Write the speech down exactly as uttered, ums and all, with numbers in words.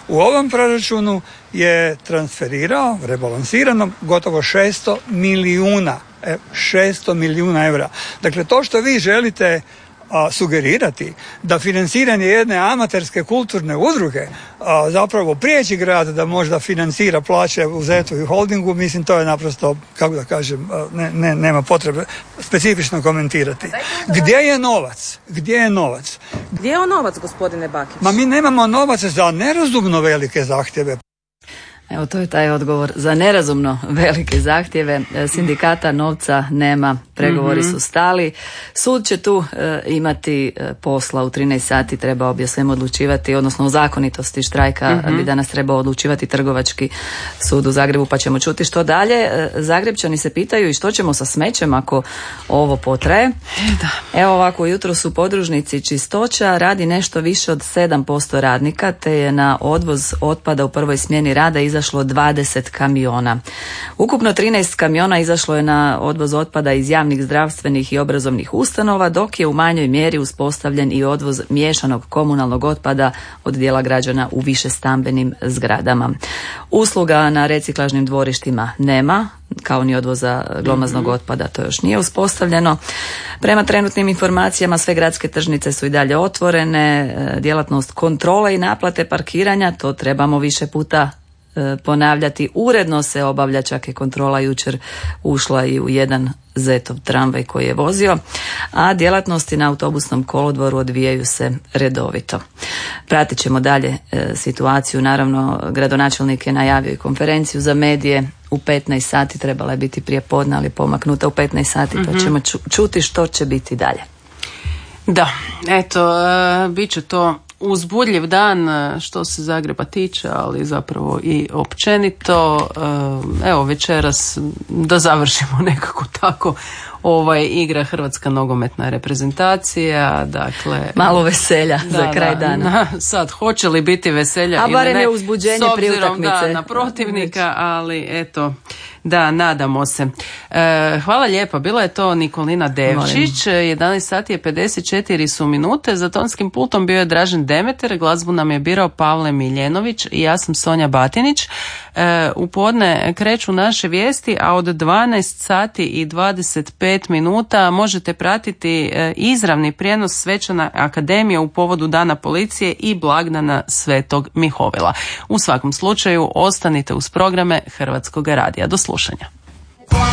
U ovom proračunu je transferirao, rebalansirano, gotovo šesto milijuna, šesto milijuna eura. Dakle, to što vi želite a, sugerirati da financiranje jedne amaterske kulturne udruge a, zapravo priječi grad da možda financira plaće u Zetu i Holdingu, mislim to je naprosto, kako da kažem, ne, ne, nema potrebe specifično komentirati. Gdje je novac? Gdje je novac? Gdje je novac, gospodine Bakić? Ma mi nemamo novac za nerazumno velike zahtjeve. Evo, to je taj odgovor. Za nerazumno velike zahtjeve sindikata novca nema, pregovori mm-hmm. su stali. Sud će tu e, imati e, posla u trinaest sati, treba bi o svemu odlučivati, odnosno o zakonitosti štrajka mm-hmm. bi danas trebao odlučivati Trgovački sud u Zagrebu, pa ćemo čuti što dalje. E, Zagrebčani se pitaju i što ćemo sa smećem ako ovo potraje. Da. Evo ovako, jutro su podružnici Čistoća, radi nešto više od sedam posto radnika, te je na odvoz otpada u prvoj smjeni rada izašlo dvadeset kamiona. Ukupno trinaest kamiona izašlo je na odvoz otpada iz javnih zdravstvenih i obrazovnih ustanova, dok je u manjoj mjeri uspostavljen i odvoz miješanog komunalnog otpada od dijela građana u višestambenim zgradama. Usluga na reciklažnim dvorištima nema, kao ni odvoza glomaznog mm-hmm. otpada, to još nije uspostavljeno. Prema trenutnim informacijama sve gradske tržnice su i dalje otvorene, djelatnost kontrole i naplate parkiranja, to trebamo više puta ponavljati, uredno se obavlja, čak je kontrola jučer ušla i u jedan Zetov tramvaj koji je vozio, a djelatnosti na autobusnom kolodvoru odvijaju se redovito. Pratit ćemo dalje e, situaciju, naravno gradonačelnik je najavio i konferenciju za medije u petnaest sati, trebala je biti prije podne, ali pomaknuta u petnaest sati, mm-hmm. pa ćemo ču, čuti što će biti dalje. Da, eto, uh, bit će to uzbudljiv dan što se Zagreba tiče, ali zapravo i općenito. Evo večeras da završimo nekako tako ovaj igra Hrvatska nogometna reprezentacija, dakle malo veselja da, za kraj da, dana. Na, sad hoće li biti veselja a ili ne? A barem je uzbuđenje prije utakmice. Da, na protivnika, ali eto, da, nadamo se. E, hvala lijepa, bila je to Nikolina Devčić. Molim. jedanaest sati je pedeset četiri su minute, za tonskim pultom bio je Dražen Demeter, glazbu nam je birao Pavle Miljenović i ja sam Sonja Batinić. E, u podne kreću naše vijesti, a od dvanaest sati i dvadeset pet minuta možete pratiti e, izravni prijenos Svečane akademije u povodu Dana policije i blagdana Svetog Mihovila. U svakom slučaju ostanite uz programe Hrvatskog radija. Do slušanja.